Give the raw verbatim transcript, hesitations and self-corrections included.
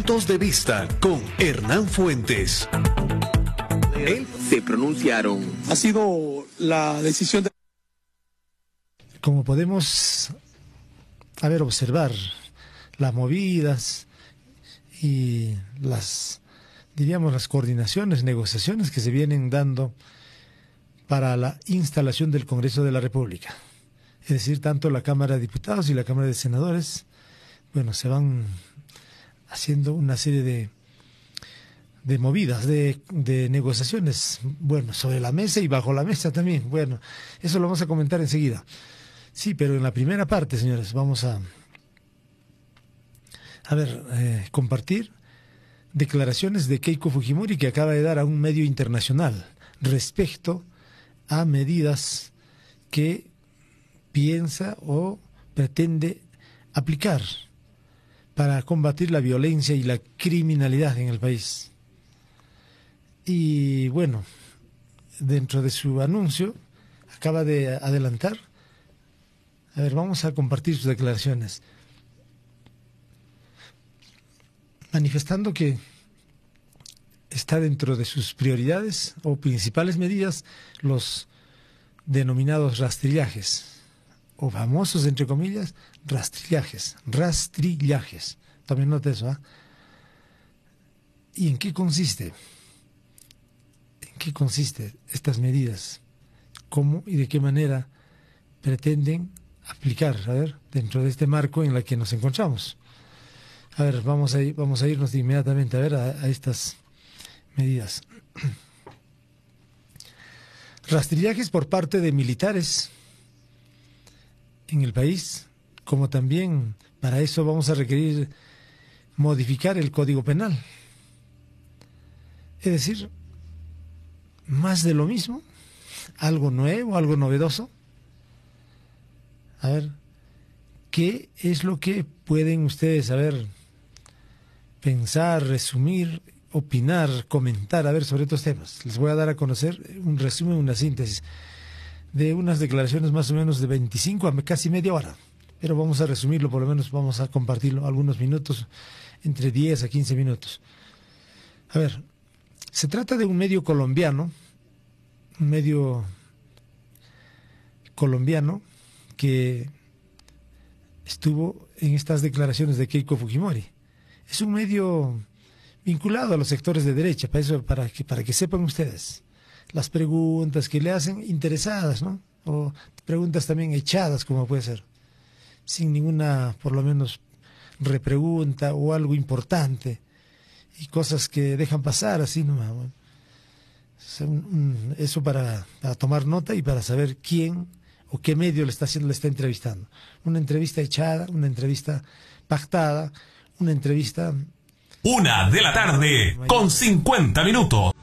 Puntos de Vista con Hernán Fuentes. Él se pronunciaron. Ha sido la decisión de... Como podemos, a ver, observar las movidas y las, diríamos, las coordinaciones, negociaciones que se vienen dando para la instalación del Congreso de la República. Es decir, tanto la Cámara de Diputados y la Cámara de Senadores, bueno, se van haciendo una serie de, de movidas, de, de negociaciones, bueno, sobre la mesa y bajo la mesa también. Bueno, eso lo vamos a comentar enseguida. Sí, pero en la primera parte, señores, vamos a, a ver, eh, compartir declaraciones de Keiko Fujimori que acaba de dar a un medio internacional respecto a medidas que piensa o pretende aplicar para combatir la violencia y la criminalidad en el país. Y bueno, dentro de su anuncio, acaba de adelantar. A ver, vamos a compartir sus declaraciones. Manifestando que está dentro de sus prioridades o principales medidas los denominados rastrillajes, o famosos, entre comillas, rastrillajes, rastrillajes. También nota eso, ¿ah? ¿Y en qué consiste? ¿En qué consiste estas medidas? ¿Cómo y de qué manera pretenden aplicar, a ver, dentro de este marco en el que nos encontramos? A ver, vamos a, ir, vamos a irnos inmediatamente a ver a, a estas medidas. Rastrillajes por parte de militares en el país, como también para eso vamos a requerir modificar el Código Penal. Es decir, más de lo mismo, algo nuevo, algo novedoso. A ver, ¿qué es lo que pueden ustedes saber, pensar, resumir, opinar, comentar, a ver, sobre estos temas? Les voy a dar a conocer un resumen, una síntesis de unas declaraciones más o menos de veinticinco a casi media hora, pero vamos a resumirlo, por lo menos vamos a compartirlo algunos minutos, entre diez a quince minutos. A ver, se trata de un medio colombiano, un medio colombiano que estuvo en estas declaraciones de Keiko Fujimori. Es un medio vinculado a los sectores de derecha, para eso, para que, para que sepan ustedes las preguntas que le hacen interesadas, ¿no? O preguntas también echadas, como puede ser, sin ninguna, por lo menos, repregunta o algo importante, y cosas que dejan pasar así nomás. Bueno, eso para, para tomar nota y para saber quién o qué medio le está haciendo, le está entrevistando. Una entrevista echada, una entrevista pactada, una entrevista... Una de la tarde, con cincuenta minutos.